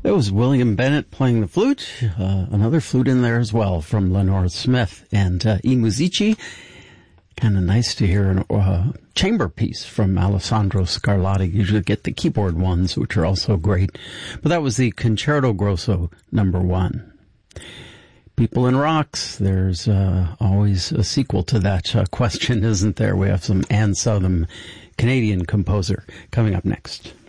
That was William Bennett playing the flute, another flute in there as well from Lenore Smith and I Musici. Kind of nice to hear a chamber piece from Alessandro Scarlatti. You usually get the keyboard ones, which are also great. But that was the Concerto Grosso number 1. People in Rocks, there's always a sequel to that question, isn't there? We have some Anne Southam, Canadian composer, coming up next.